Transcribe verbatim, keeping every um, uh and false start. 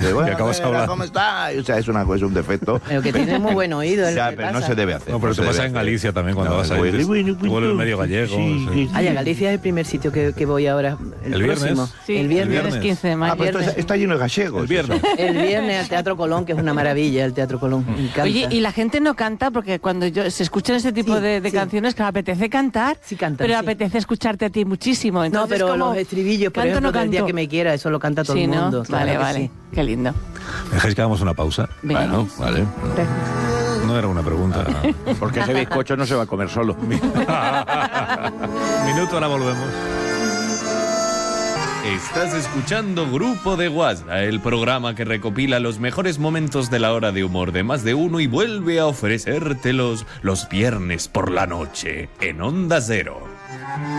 dice, bueno, Y acabas mira, hablando. ¿cómo está? O sea, es, una, es un defecto. Pero que tiene muy buen oído. el Ya, que pero no pasa. se debe hacer. No, pero no te se pasa debe en hacer. Galicia también cuando No, vas ahí. bueno, Te bueno, te vuelves medio gallego. sí, sí. sí. Ay, a Galicia es el primer sitio que, que voy ahora. El, ¿El viernes? próximo. Sí, el viernes. el viernes. quince de mayo. Ah, pues viernes. está, está lleno de gallegos. El viernes. El viernes al Teatro Colón, que es una maravilla el Teatro Colón. Me encanta. Oye, y la gente no canta porque cuando yo, se escuchan ese tipo Sí, de, de sí. canciones que apetece cantar, Sí cantan, pero sí. apetece escucharte a ti muchísimo. No, Entonces, pero como, los estribillos, por ¿canto o ejemplo, no del día canto? que me quiera, eso lo canta todo Sí, el ¿no? mundo. Vale, claro que vale. sí. Qué lindo. ¿Dejáis que hagamos una pausa? Venga. Bueno, vale. No era una pregunta. Porque ese bizcocho no se va a comer solo. Minuto, ahora volvemos. Estás escuchando Grupo de WhatsApp, el programa que recopila los mejores momentos de la hora de humor de más de uno y vuelve a ofrecértelos los viernes por la noche en Onda Cero.